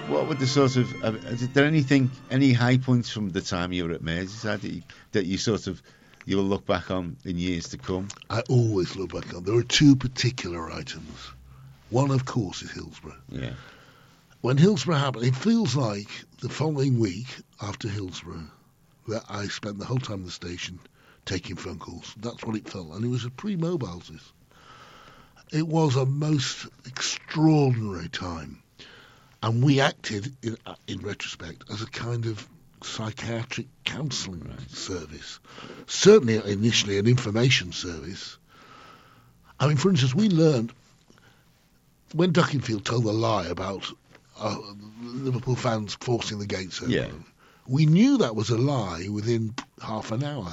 What would the sort of is there any high points from the time you were at Merseyside that you sort of you'll look back on in years to come? I always look back on. There are two particular items. One, of course, is Hillsborough. Yeah. When Hillsborough happened, it feels like the following week after Hillsborough that I spent the whole time at the station taking phone calls. That's what it felt, and it was a pre-mobiles. It was a most extraordinary time, and we acted, in retrospect, as a kind of psychiatric counselling service. Certainly, initially, an information service. I mean, for instance, we learned when Duckingfield told the lie about Liverpool fans forcing the gates open. Yeah. We knew that was a lie within half an hour.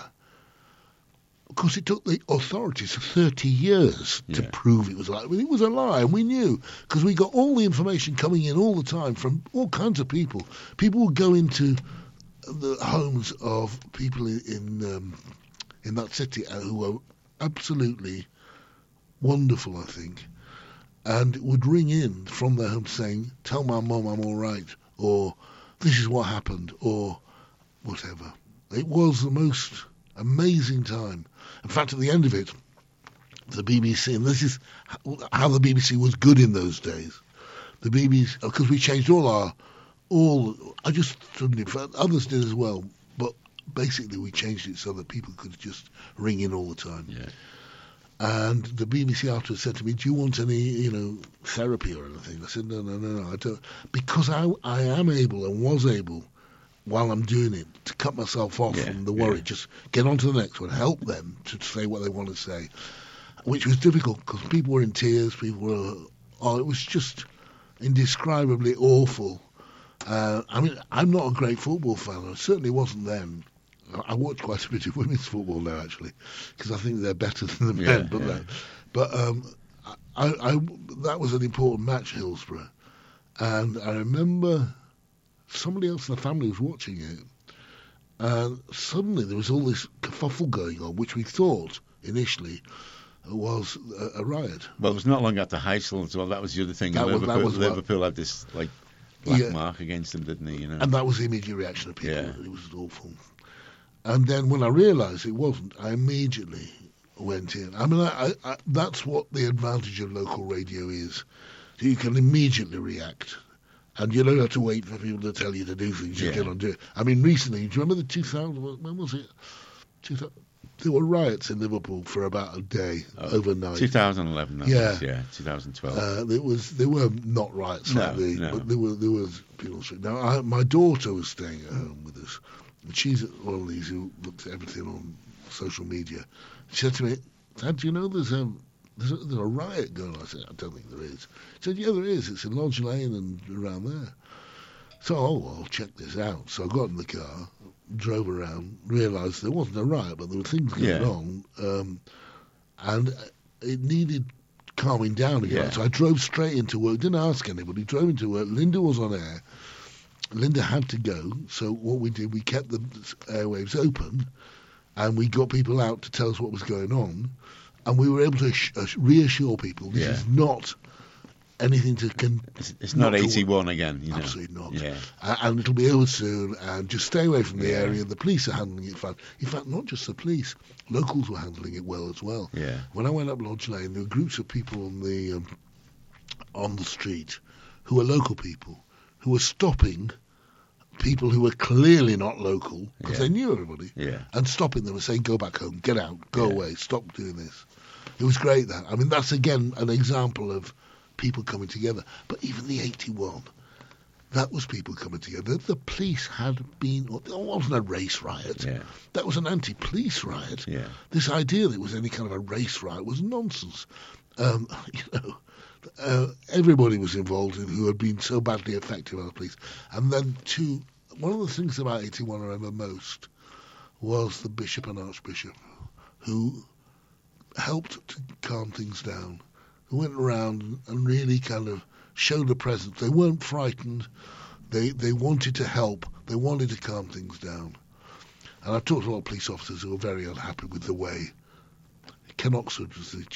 Of course, it took the authorities 30 years to prove it was a lie. It was a lie, and we knew, because we got all the information coming in all the time from all kinds of people. People would go into the homes of people in that city who were absolutely wonderful, I think, and would ring in from their home saying, "Tell my mum I'm all right," or "This is what happened," or whatever. It was the most amazing time. In fact, at the end of it, the BBC, and this is how the BBC was good in those days, the BBC, because we changed I just shouldn't have, others did as well, but basically we changed it so that people could just ring in all the time. Yeah. And the BBC afterwards said to me, "Do you want any, therapy or anything?" I said, No, I don't. Because I am able and was able, while I'm doing it, to cut myself off from the worry. Just get on to the next one, help them to say what they want to say, which was difficult because people were in tears, it was just indescribably awful. I mean, I'm not a great football fan. I certainly wasn't then. I watch quite a bit of women's football now, actually, because I think they're better than the men. But that was an important match, Hillsborough, and I remember somebody else in the family was watching it, and suddenly there was all this kerfuffle going on, which we thought initially was a riot. Well, it was not long after Heysel as well. That was the other thing. Liverpool had this black mark against them, didn't they? And that was the immediate reaction of people. It was awful. And then when I realised it wasn't, I immediately went in. I mean, I that's what the advantage of local radio is. You can immediately react. And you don't have to wait for people to tell you to do things. You get on and do it. I mean, recently, do you remember the 2000, when was it? There were riots in Liverpool for about a day, overnight. 2011, 2012. There were not riots like these, but there was people. Now, my daughter was staying at home with us. And she's one of these who looks at everything on social media. She said to me, "Dad, do you know there's a riot going on?" I said, "I don't think there is." She said, "Yeah, there is. It's in Lodge Lane and around there." So, I'll check this out. So I got in the car, drove around, realised there wasn't a riot, but there were things going on. And it needed calming down again. So I drove straight into work, didn't ask anybody, drove into work. Linda was on air. Linda had to go, so what we did, we kept the airwaves open, and we got people out to tell us what was going on, and we were able to reassure people this is not anything to... It's not 81 again. Absolutely not. Yeah. And it'll be over soon, and just stay away from the area. The police are handling it fine. In fact, not just the police, locals were handling it well as well. Yeah. When I went up Lodge Lane, there were groups of people on the street who were local people, who were stopping people who were clearly not local, because they knew everybody, and stopping them and saying, "Go back home, get out, go away, stop doing this." It was great, that. I mean, that's again an example of people coming together. But even the 81, that was people coming together. The police had been... It wasn't a race riot. Yeah. That was an anti-police riot. Yeah. This idea that it was any kind of a race riot was nonsense. Everybody was involved who had been so badly affected by the police. And then, one of the things about 81 I remember most was the Bishop and Archbishop, who helped to calm things down, who went around and really kind of showed a presence. They weren't frightened. They wanted to help. They wanted to calm things down. And I've talked to a lot of police officers who were very unhappy with the way Ken Oxford was the